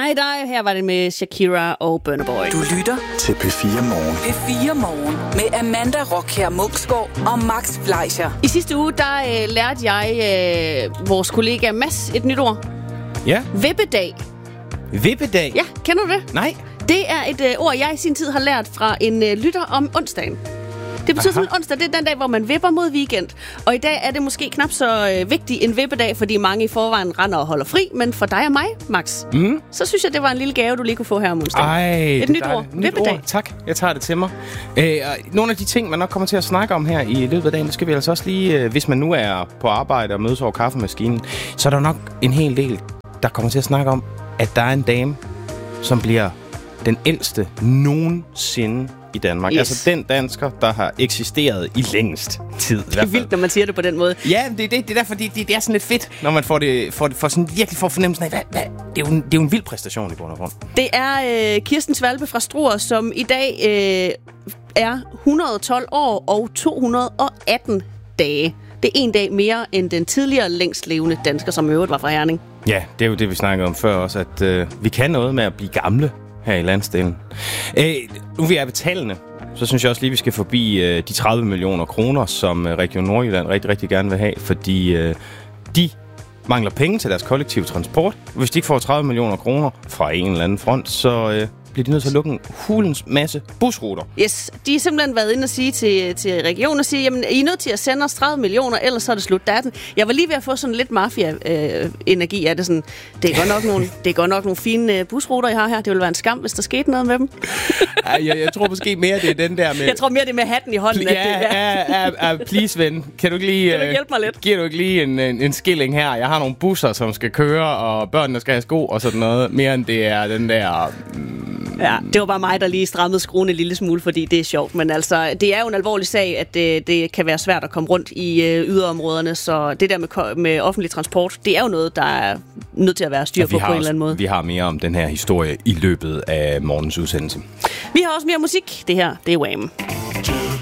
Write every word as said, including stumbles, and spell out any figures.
Dig, dig. Her var det med Shakira og Burna Boy. Du lytter til P fire Morgen. P fire Morgen med Amanda Rockher Munksgaard og Max Fleischer. I sidste uge, der øh, lærte jeg øh, vores kollega Mads et nyt ord. Ja. Vippedag. Vippedag? Ja, kender du det? Nej. Det er et øh, ord, jeg i sin tid har lært fra en øh, lytter om onsdagen. Det betyder simpelthen onsdag, det er den dag, hvor man vipper mod weekend. Og i dag er det måske knap så øh, vigtig en vippedag, fordi mange i forvejen render og holder fri. Men for dig og mig, Max, mm. så synes jeg, det var en lille gave, du lige kunne få her om onsdagen. Ej, et nyt ord. Nyt Vippedag. ord. Tak, jeg tager det til mig. Øh, nogle af de ting, man nok kommer til at snakke om her i løbet af dagen, det skal vi altså også lige, øh, hvis man nu er på arbejde og mødes over kaffemaskinen, så er der nok en hel del, der kommer til at snakke om, at der er en dame, som bliver den ældste nogensinde i Danmark. Yes. Altså den dansker, der har eksisteret i længst tid. Det er vildt, når man siger det på den måde. Ja, det er, det, det er derfor, det, det er sådan lidt fedt, når man får det, får det får sådan virkelig får fornemmelsen af, hvad, hvad, det, er jo en, det er jo en vild præstation i bund og grund. Det er øh, Kirsten Svalbe fra Struer, som i dag øh, er et hundrede og tolv år og to hundrede og atten dage. Det er en dag mere end den tidligere længst levende dansker, som i øvrigt var fra Herning. Ja, det er jo det, vi snakkede om før også, at øh, vi kan noget med at blive gamle her i landsdelen. Øh, nu vi er ved tallene, så synes jeg også lige, vi skal forbi øh, de tredive millioner kroner, som øh, Region Nordjylland rigtig, rigtig gerne vil have, fordi øh, de mangler penge til deres kollektive transport. Hvis de ikke får tredive millioner kroner fra en eller anden front, så øh, bliver de nødt til at lukke en hulens masse busruter. Yes, de har simpelthen været inde og sige til, til regionen og sige, jamen, I er nødt til at sende os tredive millioner, ellers så er det slut. Der er den. Jeg var lige ved at få sådan lidt mafia-energi øh, af det. Sådan, det er godt nok nogle, det er godt nok nogle fine øh, busruter, I har her. Det ville være en skam, hvis der skete noget med dem. Ej, jeg, jeg tror måske mere, det er den der med... Jeg tror mere, det er med hatten i hånden. Ja, at det, ja. ja, ja, please, ven. Kan du ikke lige... Kan du hjælpe mig lidt? Giver du ikke lige en, en, en skilling her? Jeg har nogle busser, som skal køre, og børnene skal have sko og sådan noget. Mere end det er den der... Mm, Ja, det var bare mig, der lige strammede skruen en lille smule, fordi det er sjovt. Men altså, det er jo en alvorlig sag, at det, det kan være svært at komme rundt i øh, yderområderne. Så det der med, med offentlig transport, det er jo noget, der er nødt til at være styr ja, på på en eller anden måde. Vi har mere om den her historie i løbet af morgens udsendelse. Vi har også mere musik. Det her, det er Wham!